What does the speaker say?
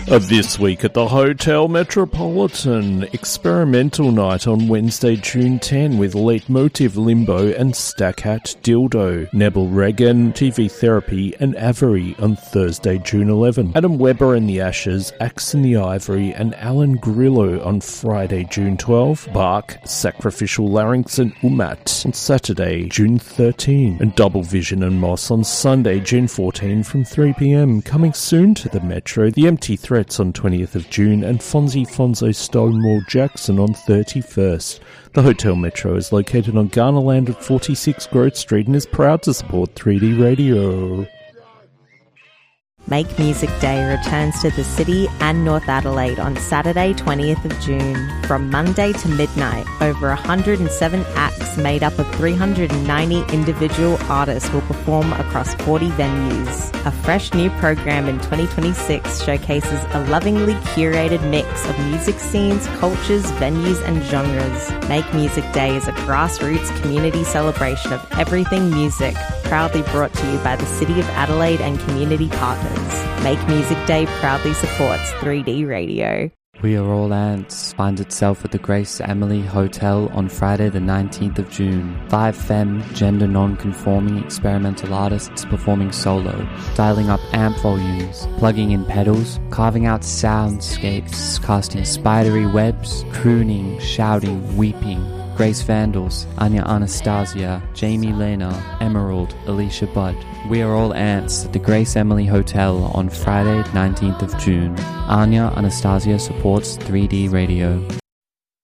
This week at the Hotel Metropolitan, experimental night on Wednesday, June 10 with Leitmotiv Limbo and Stackhat Dildo. Nebel Regan, TV Therapy and Avery on Thursday, June 11. Adam Webber and the Ashes, Axe and the Ivory and Alan Grillo on Friday, June 12. Bark, Sacrificial Larynx and Umat on Saturday, June 13. And Double Vision and Moss on Sunday, June 14 from 3pm. Coming soon to the Metro, The Empty Threats on 20th of June and Fonzie Fonzo Stonewall Jackson on 31st. The Hotel Metro is located on Garnerland at 46 Grove Street and is proud to support 3D Radio. Make Music Day returns to the city and North Adelaide on Saturday 20th of June. From Monday to midnight, over 107 acts made up of 390 individual artists will perform across 40 venues. A fresh new program in 2026 showcases a lovingly curated mix of music scenes, cultures, venues and genres. Make Music Day is a grassroots community celebration of everything music, proudly brought to you by the City of Adelaide and community partners. Make Music Day proudly supports 3D Radio. We Are All Ants finds itself at the Grace Emily Hotel on Friday the 19th of June. 5 femme, gender non-conforming experimental artists performing solo, dialing up amp volumes, plugging in pedals, carving out soundscapes, casting spidery webs, crooning, shouting, weeping. Grace Vandals, Anya Anastasia, Jamie Lena, Emerald, Alicia Budd. We Are All Ants at the Grace Emily Hotel on Friday 19th of June. Anya Anastasia supports 3D Radio.